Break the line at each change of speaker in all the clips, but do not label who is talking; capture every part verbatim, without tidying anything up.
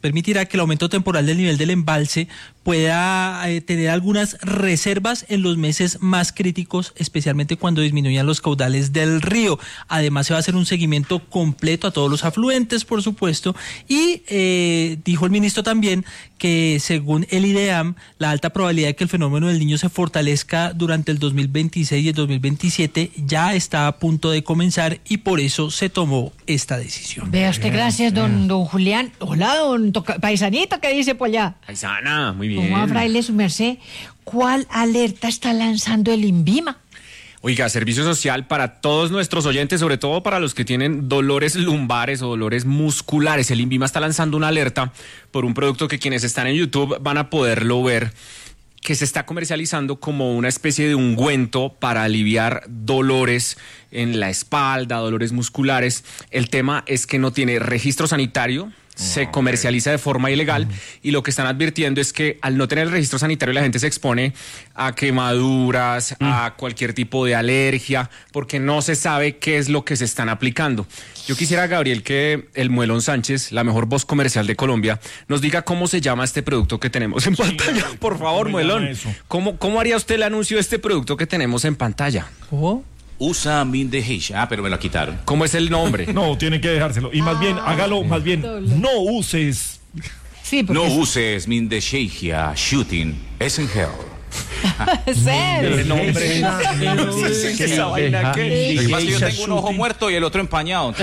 permitirá que el aumento temporal del nivel del embalse pueda eh, tener algunas reservas en los meses más críticos, especialmente cuando disminuyan los caudales del río. Además, se va a hacer un seguimiento completo a todos los afluentes, por supuesto, y eh, dijo el ministro también que según el IDEAM, la alta probabilidad de que el fenómeno del Niño se fortalezca durante el dos mil veintiséis y el dos mil veintisiete ya está a punto de comenzar y por eso se tomó esta decisión.
Vea usted, gracias, don, don Julián. Hola, don toca, paisanito, ¿qué dice por allá?
Paisana, muy bien.
¿Cómo va, fraile, su merced? ¿Cuál alerta está lanzando el INVIMA?
Oiga, servicio social para todos nuestros oyentes, sobre todo para los que tienen dolores lumbares o dolores musculares. El INVIMA está lanzando una alerta por un producto que quienes están en YouTube van a poderlo ver, que se está comercializando como una especie de ungüento para aliviar dolores en la espalda, dolores musculares. El tema es que no tiene registro sanitario, se comercializa de forma ilegal y lo que están advirtiendo es que al no tener el registro sanitario la gente se expone a quemaduras, a cualquier tipo de alergia, porque no se sabe qué es lo que se están aplicando. Yo quisiera, Gabriel, que el Muelón Sánchez, la mejor voz comercial de Colombia, nos diga cómo se llama este producto que tenemos en pantalla. Sí, por favor, Muelón, ¿cómo, ¿cómo haría usted el anuncio de este producto que tenemos en pantalla?
¿Cómo?
Usa Min de Heisha. Ah, pero me lo quitaron.
¿Cómo es el nombre?
No, tienen que dejárselo. Y más bien, hágalo, más bien, no uses.
Sí,
no es... uses Min de Heisha Shooting. Es en hell.
El nombre.
Dicen que esa vaina que. Lo que pasa es que yo tengo un ojo muerto y el otro empañado.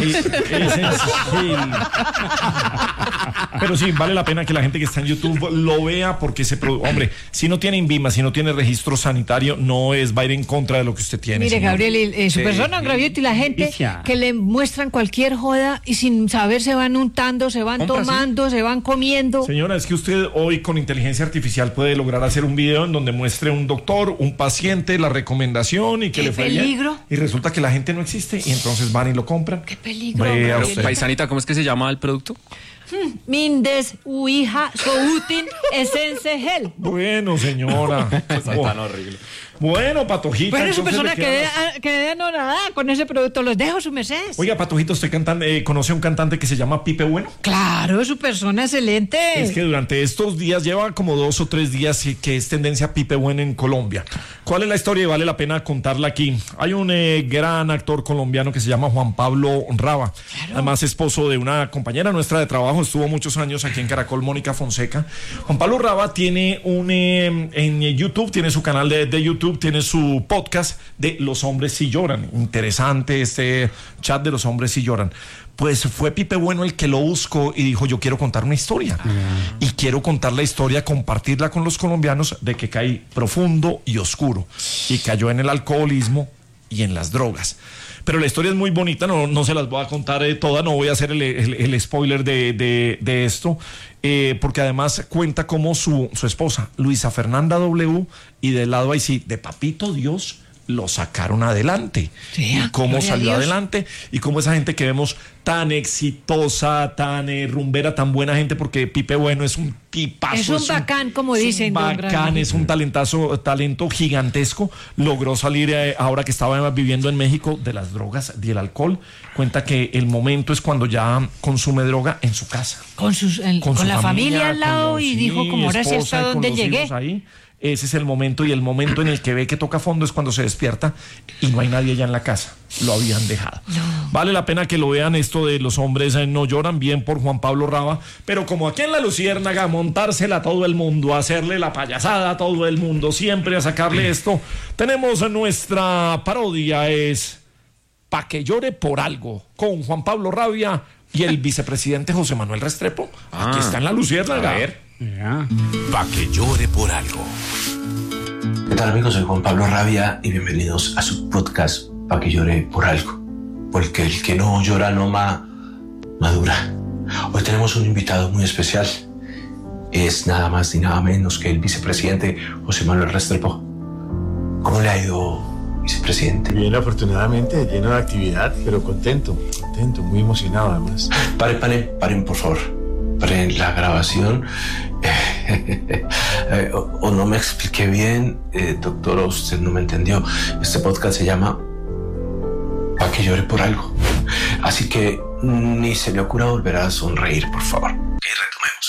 Pero sí, vale la pena que la gente que está en YouTube lo vea porque se produce. Hombre, si no tiene INVIMA, si no tiene registro sanitario, no es, va a ir en contra de lo que usted tiene.
Mire, señor Gabriel, eh, su sí. persona, Graviotti, y la gente que le muestran cualquier joda y sin saber se van untando, se van Compra, tomando, ¿sí? se van comiendo.
Señora, es que usted hoy con inteligencia artificial puede lograr hacer un video en donde muestre un doctor, un paciente, la recomendación y que
¿Qué
le fue
peligro?
bien. Y resulta que la gente no existe y entonces van y lo compran.
¡Qué peligro!
Pero, paisanita, ¿cómo es que se llama el producto?
Mindes uija soutin essence gel.
Bueno, señora.
Es tan horrible.
Bueno, Patojito.
Bueno, su persona quede, quede anonadada con ese producto. Los dejo, su merced.
Oiga, Patojito, ¿usted cantan, eh, conoce a un cantante que se llama Pipe Bueno?
Claro, su persona excelente.
Es que durante estos días, lleva como dos o tres días que es tendencia Pipe Bueno en Colombia. ¿Cuál es la historia? Y vale la pena contarla aquí. Hay un eh, gran actor colombiano que se llama Juan Pablo Raba. Claro. Además, esposo de una compañera nuestra de trabajo. Estuvo muchos años aquí en Caracol, Mónica Fonseca. Juan Pablo Raba tiene un eh, en YouTube, tiene su canal de, de YouTube, tiene su podcast de Los Hombres Sí Lloran. Interesante este chat de Los Hombres Sí Lloran. Pues fue Pipe Bueno el que lo buscó y dijo, yo quiero contar una historia. Uh-huh. Y quiero contar la historia, compartirla con los colombianos de que cae profundo y oscuro. Y cayó en el alcoholismo y en las drogas. Pero la historia es muy bonita, no, no se las voy a contar eh, todas, no voy a hacer el, el, el spoiler de, de, de esto, eh, porque además cuenta cómo su, su esposa, Luisa Fernanda W, y del lado ahí sí, de Papito Dios, lo sacaron adelante. Sí, y cómo salió adelante y cómo esa gente que vemos tan exitosa, tan eh, rumbera, tan buena gente, porque Pipe Bueno es un tipazo.
Es un es bacán, un, como dicen.
Un bacán, es un talentazo, talento gigantesco. Logró salir eh, ahora que estaba viviendo en México de las drogas y el alcohol. Cuenta que el momento es cuando ya consume droga en su casa.
Con, sus, el, con, con su la familia, familia al lado los, y dijo, sí, como ahora sí hasta donde llegué.
Ahí. Ese es el momento, y el momento en el que ve que toca fondo es cuando se despierta y no hay nadie ya en la casa. Lo habían dejado. No. Vale la pena que lo vean, esto de Los Hombres No Lloran, bien por Juan Pablo Raba, pero como aquí en La Luciérnaga, montársela a todo el mundo, hacerle la payasada a todo el mundo, siempre a sacarle esto, tenemos nuestra parodia, es Pa' que llore por algo, con Juan Pablo Rabia y el vicepresidente José Manuel Restrepo. Ah, aquí está en La Luciérnaga.
A ver. Yeah. Pa' que llore por algo.
¿Qué tal, amigos? Soy Juan Pablo Rabia y bienvenidos a su podcast Pa' que llore por algo. Porque el que no llora no ma madura. Hoy tenemos un invitado muy especial. Es nada más ni nada menos que el vicepresidente José Manuel Restrepo. ¿Cómo le ha ido, vicepresidente?
Bien, afortunadamente, lleno de actividad, pero contento, contento, muy emocionado además.
Paren, paren, paren, por favor. Paren la grabación. o, o no me expliqué bien, eh, doctor, usted no me entendió. Este podcast se llama Pa' que llore por algo. Así que ni se le ocurra volver a sonreír, por favor. Y